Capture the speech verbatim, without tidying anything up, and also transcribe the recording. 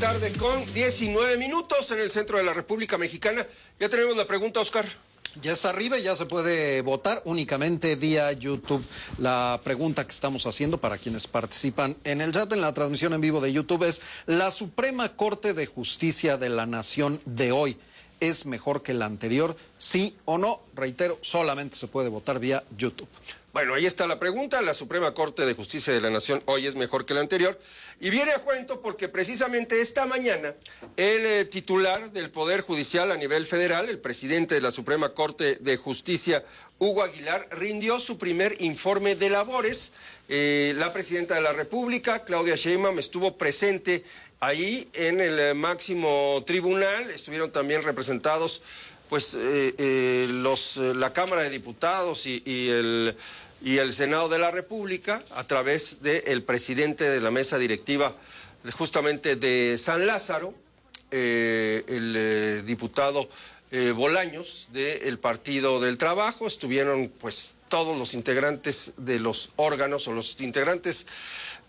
tarde con diecinueve minutos en el centro de la República Mexicana. Ya tenemos la pregunta, Oscar. Ya está arriba y ya se puede votar únicamente vía YouTube. La pregunta que estamos haciendo para quienes participan en el chat, en la transmisión en vivo de YouTube, es: ¿la Suprema Corte de Justicia de la Nación de hoy es mejor que la anterior? ¿Sí o no? Reitero, solamente se puede votar vía YouTube. Bueno, ahí está la pregunta. La Suprema Corte de Justicia de la Nación hoy es mejor que la anterior. Y viene a cuento porque precisamente esta mañana el eh, titular del Poder Judicial a nivel federal, el presidente de la Suprema Corte de Justicia, Hugo Aguilar, rindió su primer informe de labores. Eh, la presidenta de la República, Claudia Sheinbaum, estuvo presente ahí en el eh, máximo tribunal. Estuvieron también representados pues eh, eh, los, eh, la Cámara de Diputados y, y, el, y el Senado de la República, a través del presidente de la mesa directiva justamente de San Lázaro, eh, el eh, diputado eh, Bolaños del Partido del Trabajo. Estuvieron pues todos los integrantes de los órganos o los integrantes